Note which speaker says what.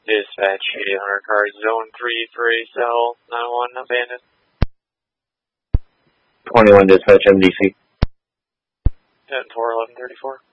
Speaker 1: Dispatch 800 car zone 3 for ACL 91 abandoned.
Speaker 2: 21 dispatch MDC.
Speaker 1: 10-4-11-34.